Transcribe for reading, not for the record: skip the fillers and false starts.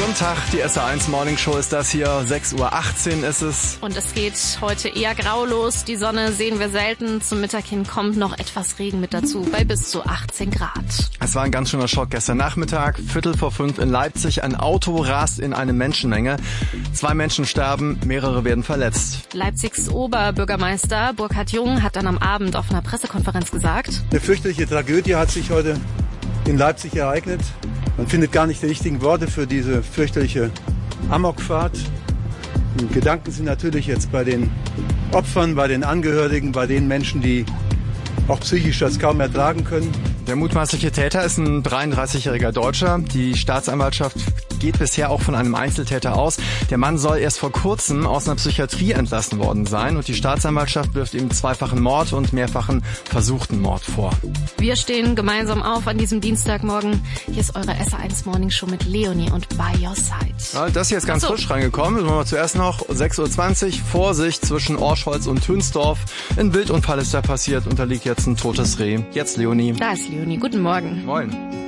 Guten Tag, die SA1 Morning Show ist das hier. 6:18 Uhr ist es. Und es geht heute eher graulos. Die Sonne sehen wir selten. Zum Mittag hin kommt noch etwas Regen mit dazu, bei bis zu 18 Grad. Es war ein ganz schöner Schock gestern Nachmittag. 4:45 in Leipzig. Ein Auto rast in eine Menschenmenge. 2 Menschen sterben, mehrere werden verletzt. Leipzigs Oberbürgermeister Burkhard Jung hat dann am Abend auf einer Pressekonferenz gesagt: Eine fürchterliche Tragödie hat sich heute in Leipzig ereignet. Man findet gar nicht die richtigen Worte für diese fürchterliche Amokfahrt. Und Gedanken sind natürlich jetzt bei den Opfern, bei den Angehörigen, bei den Menschen, die auch psychisch das kaum ertragen können. Der mutmaßliche Täter ist ein 33-jähriger Deutscher. Die Staatsanwaltschaft geht bisher auch von einem Einzeltäter aus. Der Mann soll erst vor kurzem aus einer Psychiatrie entlassen worden sein und die Staatsanwaltschaft wirft ihm 2-fachen Mord und mehrfachen versuchten Mord vor. Wir stehen gemeinsam auf an diesem Dienstagmorgen. Hier ist eure SA1 Morning Show mit Leonie und By Your Side. Ja, das hier ist ganz frisch reingekommen. Müssen wir zuerst noch 6:20 Uhr. Vorsicht zwischen Orscholz und Tünsdorf. Ein Wildunfall ist da passiert und da liegt jetzt ein totes Reh. Jetzt Leonie. Da ist Leonie. Guten Morgen. Moin.